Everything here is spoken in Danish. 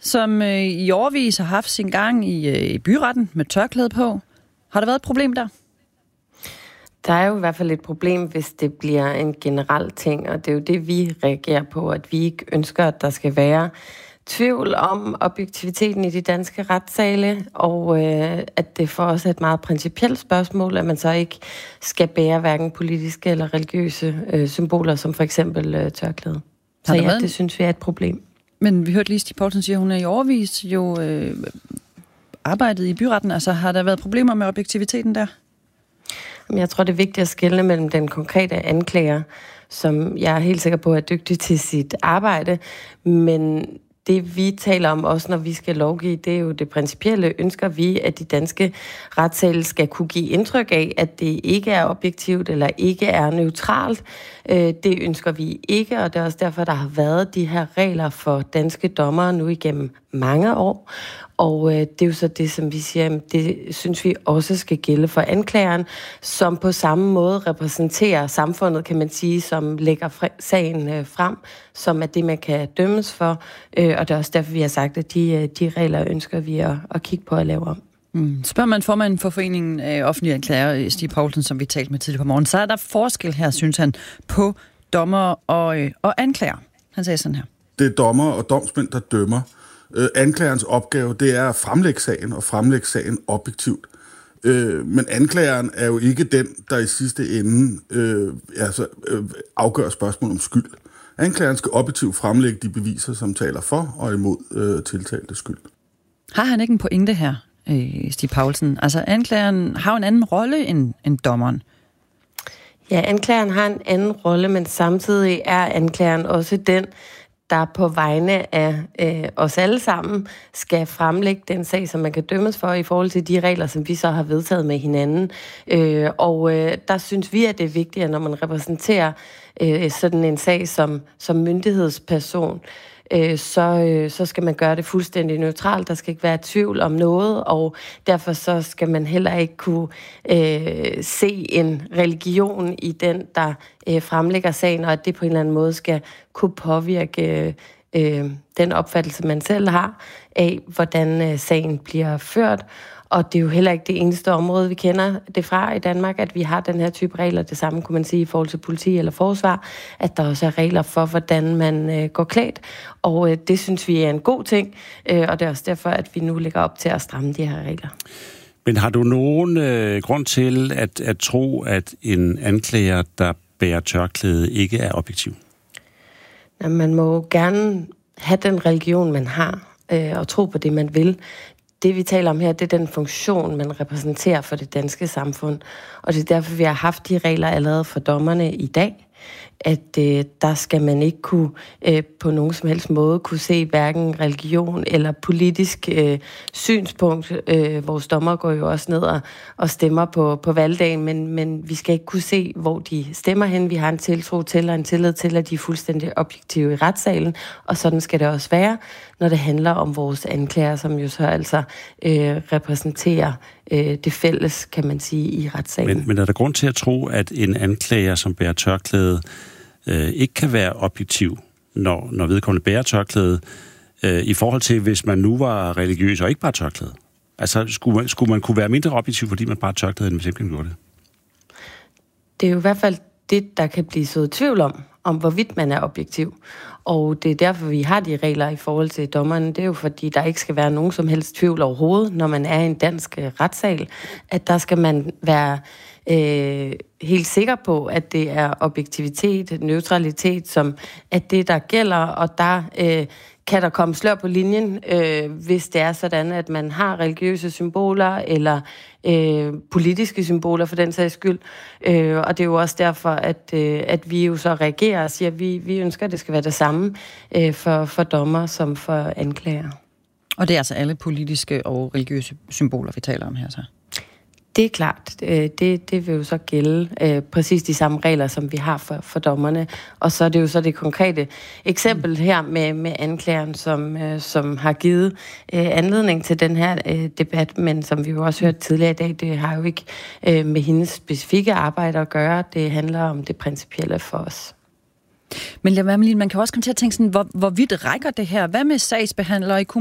som i årevis har haft sin gang i byretten med tørklæde på. Har der været et problem der? Der er jo i hvert fald et problem, hvis det bliver en generel ting, og det er jo det, vi reagerer på, at vi ikke ønsker, at der skal være tvivl om objektiviteten i de danske retssale, og at det for os er et meget principielt spørgsmål, at man så ikke skal bære hverken politiske eller religiøse symboler, som for eksempel tørklæde. Så ja, det synes vi er et problem. Men vi hørte lige Stig Poulsen sige, at hun er i årevis jo arbejdet i byretten. Altså har der været problemer med objektiviteten der? Jeg tror, det er vigtigt at skelne mellem den konkrete anklager, som jeg er helt sikker på er dygtig til sit arbejde, men det vi taler om også, når vi skal lovgive, det er jo det principielle. Ønsker vi, at de danske retssale skal kunne give indtryk af, at det ikke er objektivt eller ikke er neutralt. Det ønsker vi ikke, og det er også derfor, der har været de her regler for danske dommere nu igennem mange år. Og det er jo så det, som vi siger, det synes vi også skal gælde for anklageren, som på samme måde repræsenterer samfundet, kan man sige, som lægger sagen frem, som er det, man kan dømmes for. Og det er også derfor, vi har sagt, at de regler ønsker vi at kigge på at lave om. Spørger man formanden for foreningen af offentlige anklager, Stig Poulsen, som vi talte med tidligere på morgen, så er der forskel her, synes han, på dommer og anklager. Han sagde sådan her. Det er dommer og domsmænd, der dømmer. Anklagerens opgave, det er at fremlægge sagen objektivt. Men anklageren er jo ikke den, der i sidste ende afgør spørgsmål om skyld. Anklageren skal objektivt fremlægge de beviser, som taler for og imod tiltalte skyld. Har han ikke en pointe her, Stig Poulsen? Altså, anklageren har en anden rolle end dommeren. Ja, anklageren har en anden rolle, men samtidig er anklageren også den, der på vegne af os alle sammen skal fremlægge den sag, som man kan dømmes for i forhold til de regler, som vi så har vedtaget med hinanden. Der synes vi, at det er vigtigt, at når man repræsenterer sådan en sag som myndighedsperson, så skal man gøre det fuldstændig neutralt. Der skal ikke være tvivl om noget, og derfor så skal man heller ikke kunne se en religion i den, der fremlægger sagen, og at det på en eller anden måde skal kunne påvirke den opfattelse, man selv har af, hvordan sagen bliver ført. Og det er jo heller ikke det eneste område, vi kender det fra i Danmark, at vi har den her type regler. Det samme kunne man sige i forhold til politi eller forsvar, at der også er regler for, hvordan man går klædt. Og det synes vi er en god ting, og det er også derfor, at vi nu lægger op til at stramme de her regler. Men har du nogen grund til at tro, at en anklager, der bærer tørklæde, ikke er objektiv? Ja, man må gerne have den religion, man har, og tro på det, man vil. Det, vi taler om her, det er den funktion, man repræsenterer for det danske samfund. Og det er derfor, vi har haft de regler allerede for dommerne i dag, at der skal man ikke kunne på nogen som helst måde kunne se hverken religion eller politisk synspunkt. Vores dommer går jo også ned og stemmer på valgdagen, men vi skal ikke kunne se, hvor de stemmer hen. Vi har en tiltro til og en tillid til, at de er fuldstændig objektive i retssalen, og sådan skal det også være, når det handler om vores anklager, som jo så altså repræsenterer det fælles, kan man sige, i retssalen. Men er der grund til at tro, at en anklager, som bærer tørklæde, ikke kan være objektiv, når vedkommende bærer tørklæde, i forhold til, hvis man nu var religiøs og ikke bare tørklæde? Altså, skulle man kunne være mindre objektiv, fordi man bare tørklæde, end hvis ikke man gjorde det? Det er jo i hvert fald det, der kan blive så tvivl om hvorvidt man er objektiv. Og det er derfor, vi har de regler i forhold til dommerne. Det er jo fordi, der ikke skal være nogen som helst tvivl overhovedet, når man er i en dansk retssal, at der skal man være helt sikker på, at det er objektivitet, neutralitet, som at det, der gælder, og der kan der komme slør på linjen, hvis det er sådan, at man har religiøse symboler eller politiske symboler for den sags skyld. Og det er jo også derfor, at vi jo så reagerer og siger, at vi ønsker, at det skal være det samme for dommer som for anklager. Og det er altså alle politiske og religiøse symboler, vi taler om her så? Det er klart. Det vil jo så gælde præcis de samme regler, som vi har for dommerne. Og så er det jo så det konkrete eksempel her med anklageren, som har givet anledning til den her debat, men som vi jo også hørte tidligere i dag, det har jo ikke med hendes specifikke arbejde at gøre. Det handler om det principielle for os. Men man kan også komme til at tænke sådan, hvor vidt rækker det her? Hvad med sagsbehandlere i